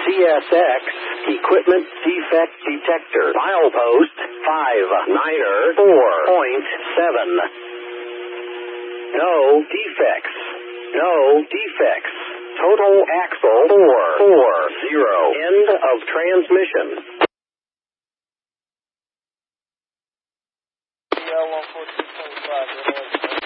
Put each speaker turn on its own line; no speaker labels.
CSX equipment defect detector. Milepost 59er 4.7. No defects. No defects. Total axle 440. End of transmission.
CL 142.5.